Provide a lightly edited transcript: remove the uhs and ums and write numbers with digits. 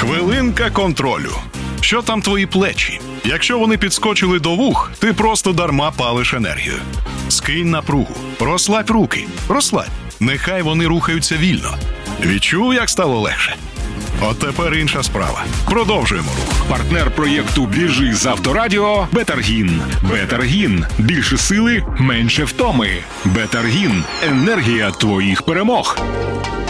Хвилинка контролю. Що там твої плечі? Якщо вони підскочили до вух, ти просто дарма палиш енергію. Скинь напругу, розслабь руки, розслабь. Нехай вони рухаються вільно. Відчув, як стало легше? От тепер інша справа. Продовжуємо рух. Партнер проєкту «Біжи з Авторадіо» – Бетаргін. Бетаргін. Більше сили, менше втоми. Бетаргін. Енергія твоїх перемог.